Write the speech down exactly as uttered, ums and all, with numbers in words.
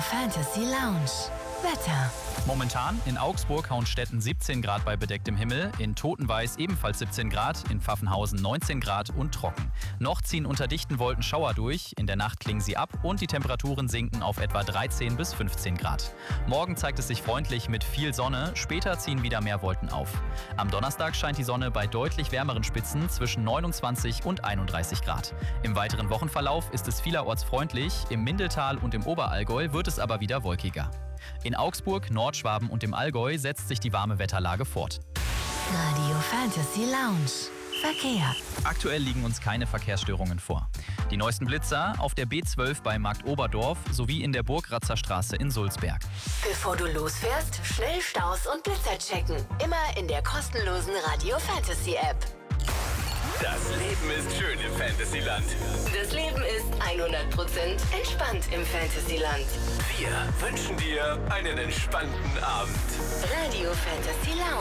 Fantasy Lounge. Wetter. Momentan in Augsburg, Hauenstetten siebzehn Grad bei bedecktem Himmel, in Totenvais ebenfalls siebzehn Grad, in Pfaffenhausen neunzehn Grad und trocken. Noch ziehen unter dichten Wolken Schauer durch, in der Nacht klingen sie ab und die Temperaturen sinken auf etwa dreizehn bis fünfzehn Grad. Morgen zeigt es sich freundlich mit viel Sonne, später ziehen wieder mehr Wolken auf. Am Donnerstag scheint die Sonne bei deutlich wärmeren Spitzen zwischen neunundzwanzig und einunddreißig Grad. Im weiteren Wochenverlauf ist es vielerorts freundlich, im Mindeltal und im Oberallgäu wird es aber wieder wolkiger. In Augsburg, Nordschwaben und im Allgäu setzt sich die warme Wetterlage fort. Radio Fantasy Lounge. Verkehr. Aktuell liegen uns keine Verkehrsstörungen vor. Die neuesten Blitzer auf der B zwölf bei Markt Oberdorf sowie in der Burgratzer Straße in Sulzberg. Bevor du losfährst, schnell Staus und Blitzer checken. Immer in der kostenlosen Radio Fantasy App. Das Leben ist schön im Fantasyland. Das Leben ist hundert Prozent entspannt im Fantasyland. Wir wünschen dir einen entspannten Abend. Radio Fantasy Lounge.